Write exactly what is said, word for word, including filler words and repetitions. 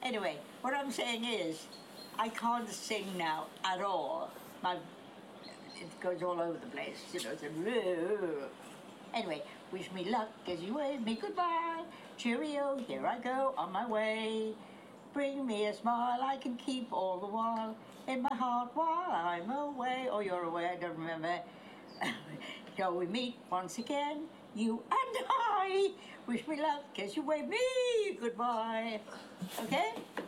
Anyway, what I'm saying is, I can't sing now at all. My it goes all over the place, you know. It's a, anyway, wish me luck as you wave me goodbye. Cheerio, here I go on my way. Bring me a smile I can keep all the while in my heart while I'm away. Oh, you're away, I don't remember. Shall we meet once again, you and I? Wish me luck as you wave me goodbye. Okay?